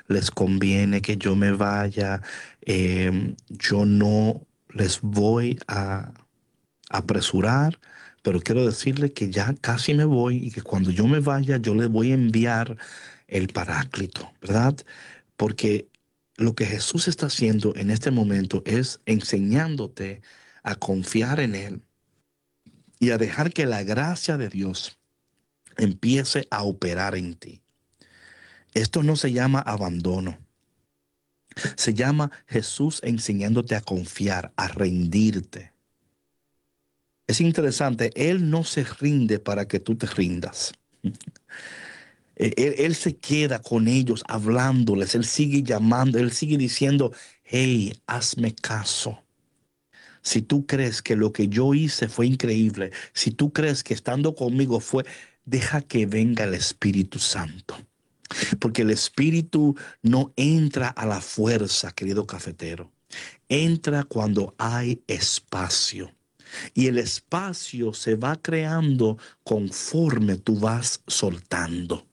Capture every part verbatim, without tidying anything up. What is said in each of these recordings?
les conviene que yo me vaya. Eh, yo no les voy a apresurar, pero quiero decirles que ya casi me voy y que cuando yo me vaya, yo les voy a enviar el Paráclito, ¿verdad? Porque lo que Jesús está haciendo en este momento es enseñándote a confiar en Él y a dejar que la gracia de Dios empiece a operar en ti. Esto no se llama abandono. Se llama Jesús enseñándote a confiar, a rendirte. Es interesante, Él no se rinde para que tú te rindas. Él, él se queda con ellos hablándoles, Él sigue llamando, Él sigue diciendo, hey, hazme caso. Si tú crees que lo que yo hice fue increíble, si tú crees que estando conmigo fue, deja que venga el Espíritu Santo. Porque el Espíritu no entra a la fuerza, querido cafetero. Entra cuando hay espacio. Y el espacio se va creando conforme tú vas soltando.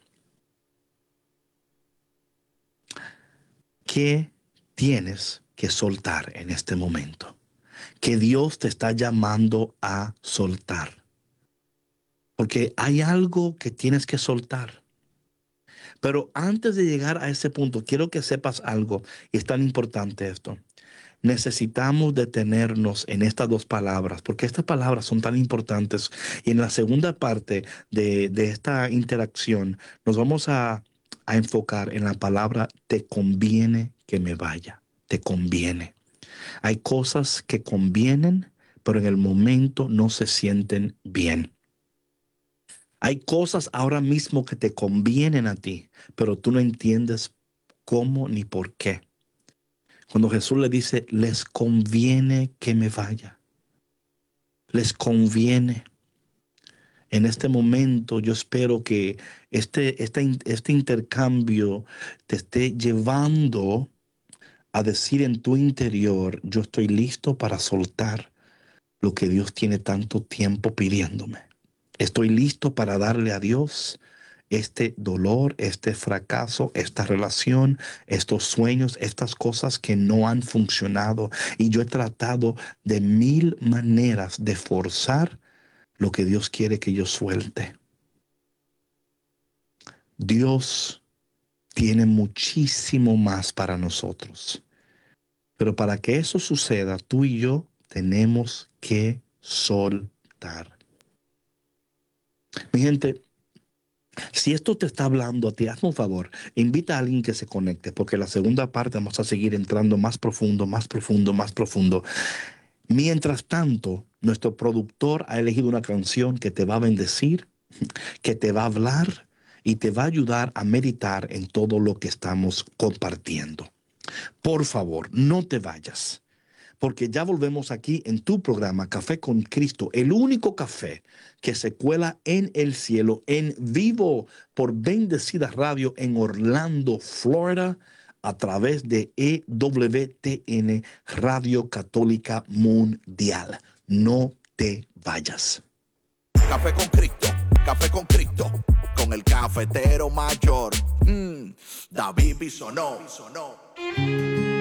¿Qué tienes que soltar en este momento? Que Dios te está llamando a soltar. Porque hay algo que tienes que soltar. Pero antes de llegar a ese punto, quiero que sepas algo, y es tan importante esto. Necesitamos detenernos en estas dos palabras, porque estas palabras son tan importantes. Y en la segunda parte de, de esta interacción, nos vamos a, a enfocar en la palabra te conviene que me vaya. Te conviene. Hay cosas que convienen, pero en el momento no se sienten bien. Hay cosas ahora mismo que te convienen a ti, pero tú no entiendes cómo ni por qué. Cuando Jesús le dice, les conviene que me vaya. Les conviene. En este momento yo espero que este, este, este intercambio te esté llevando a decir en tu interior, yo estoy listo para soltar lo que Dios tiene tanto tiempo pidiéndome. Estoy listo para darle a Dios este dolor, este fracaso, esta relación, estos sueños, estas cosas que no han funcionado. Y yo he tratado de mil maneras de forzar lo que Dios quiere que yo suelte. Dios tiene muchísimo más para nosotros. Pero para que eso suceda, tú y yo tenemos que soltar. Mi gente, si esto te está hablando a ti, hazme un favor, invita a alguien que se conecte, porque la segunda parte vamos a seguir entrando más profundo, más profundo, más profundo. Mientras tanto, nuestro productor ha elegido una canción que te va a bendecir, que te va a hablar y te va a ayudar a meditar en todo lo que estamos compartiendo. Por favor, no te vayas, porque ya volvemos aquí en tu programa Café con Cristo, el único café que se cuela en el cielo, en vivo por Bendecida Radio en Orlando, Florida, a través de E W T N Radio Católica Mundial. No te vayas. Café con Cristo, Café con Cristo, con el cafetero mayor, mm, David Bisonó.